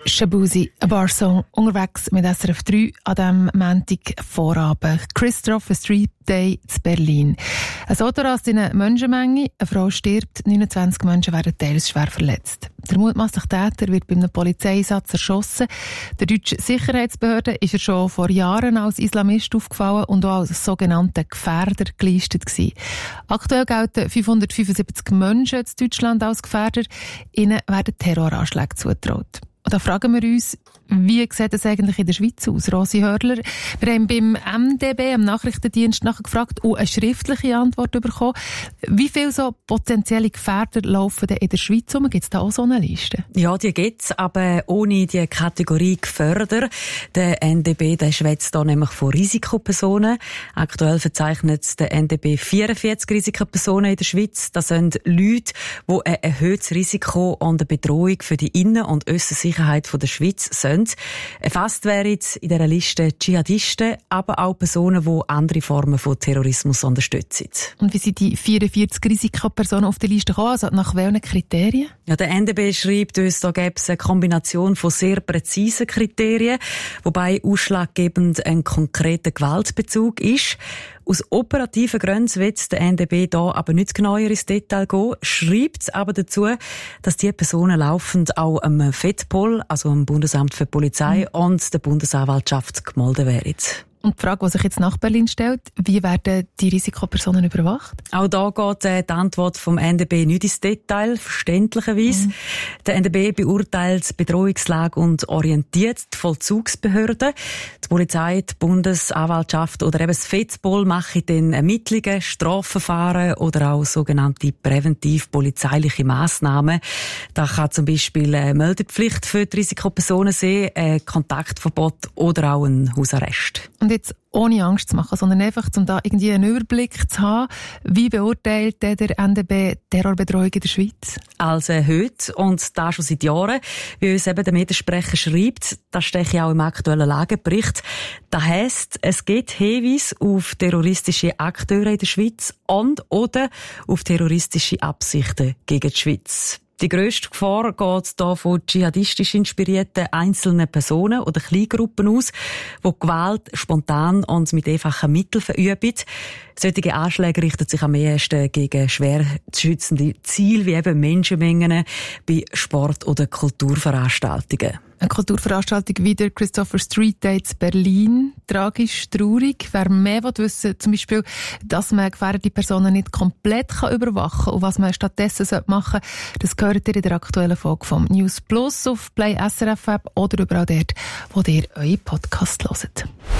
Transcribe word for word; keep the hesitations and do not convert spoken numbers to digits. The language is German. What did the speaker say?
Shabuzi, ein Barsong, unterwegs mit S R F drei an diesem Montagvorabend. Christopher Street Day in Berlin. Ein Auto rast in eine Menschenmenge, eine Frau stirbt, neunundzwanzig Menschen werden teils schwer verletzt. Der mutmaßliche Täter wird bei einem Polizeieinsatz erschossen. Der deutschen Sicherheitsbehörde ist er schon vor Jahren als Islamist aufgefallen und auch als sogenannter Gefährder gelistet gewesen. Aktuell gelten fünfhundertfünfundsiebzig Menschen in Deutschland als Gefährder. Ihnen werden Terroranschläge zugetraut. Und da fragen wir uns, wie sieht es eigentlich in der Schweiz aus, Rosi Hörler? Wir haben beim M D B, am Nachrichtendienst, nachgefragt und eine schriftliche Antwort bekommen. Wie viele so potenzielle Gefährder laufen denn in der Schweiz rum? Gibt es da auch so eine Liste? Ja, die gibt es, aber ohne die Kategorie Gefährder. Der N D B, der schwätzt da nämlich von Risikopersonen. Aktuell verzeichnet der N D B vierundvierzig Risikopersonen in der Schweiz. Das sind Leute, die ein erhöhtes Risiko und eine Bedrohung für die Innen- und Aussensicherheit der Schweiz sind. Erfasst wären in dieser Liste Dschihadisten, aber auch Personen, die andere Formen von Terrorismus unterstützen. Und wie sind die vierundvierzig Risikopersonen auf die Liste gekommen? Also nach welchen Kriterien? Ja, der N D B schreibt uns, da gäbe es eine Kombination von sehr präzisen Kriterien, wobei ausschlaggebend ein konkreter Gewaltbezug ist. Aus operativen Gründen wird der N D B da aber nicht genauer ins Detail gehen, schreibt aber dazu, dass die Personen laufend auch am F E D P O L, also am Bundesamt für Polizei, mhm. und der Bundesanwaltschaft gemeldet werden. Und die Frage, die sich jetzt nach Berlin stellt, wie werden die Risikopersonen überwacht? Auch da geht äh, die Antwort vom N D B nicht ins Detail, verständlicherweise. Mhm. Der N D B beurteilt die Bedrohungslage und orientiert die Vollzugsbehörden. Die Polizei, die Bundesanwaltschaft oder eben das F E D P O L machen dann Ermittlungen, Strafverfahren oder auch sogenannte präventiv-polizeiliche Massnahmen. Da kann zum Beispiel eine Meldepflicht für die Risikopersonen sein, ein Kontaktverbot oder auch ein Hausarrest. Und jetzt ohne Angst zu machen, sondern einfach, um da irgendwie einen Überblick zu haben, wie beurteilt der N D B Terrorbedrohung in der Schweiz? Als erhöht und das schon seit Jahren, wie uns eben der Mediensprecher schreibt, das stehe ich auch im aktuellen Lagebericht. Das heisst, es gibt Hinweise auf terroristische Akteure in der Schweiz und oder auf terroristische Absichten gegen die Schweiz. Die grösste Gefahr geht hier von dschihadistisch inspirierten einzelnen Personen oder Kleingruppen aus, die Gewalt spontan und mit einfachen Mitteln verüben. Solche Anschläge richten sich am ehesten gegen schwer zu schützende Ziele wie eben Menschenmengen bei Sport- oder Kulturveranstaltungen. Eine Kulturveranstaltung wie der Christopher Street Day in Berlin. Tragisch, traurig. Wer mehr will wissen, zum Beispiel, dass man gefährdete Personen nicht komplett überwachen kann und was man stattdessen machen sollte, das gehört ihr in der aktuellen Folge vom News Plus auf Play S R F App oder überall dort, wo ihr euren Podcast hört.